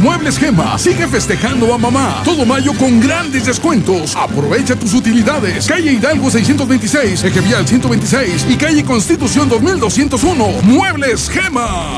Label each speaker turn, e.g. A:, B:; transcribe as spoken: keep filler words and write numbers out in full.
A: Muebles Gema sigue festejando a mamá. Todo mayo con grandes descuentos. Aprovecha tus utilidades. Calle Hidalgo seiscientos veintiséis, Eje Vial ciento veintiséis y calle Constitución dos mil doscientos uno. Muebles Gema.